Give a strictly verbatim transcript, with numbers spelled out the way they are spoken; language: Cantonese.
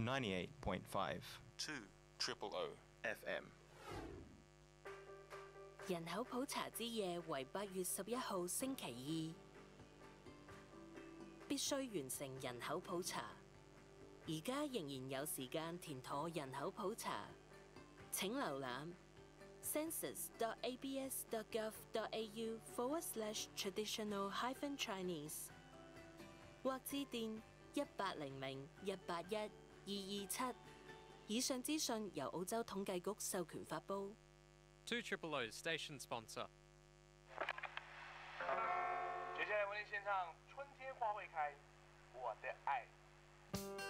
ninety-eight point five two triple O F M。 人口普查之夜為八月十一號星期二，必須完成人口普查。而家仍然有時間填妥人口普查，請瀏覽 census dot a b s dot gov dot a u forward slash traditional hyphen Chinese 或致電一八零零一八一二二七。以上資訊由澳洲統計局授權發布。 two triple O station sponsor。 接下來為您獻唱《春天花會開》，我的愛。